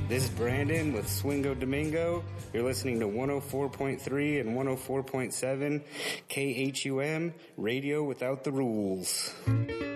This is Brandon with Swingo Domingo. You're listening to 104.3 and 104.7 KHUM, Radio Without the Rules.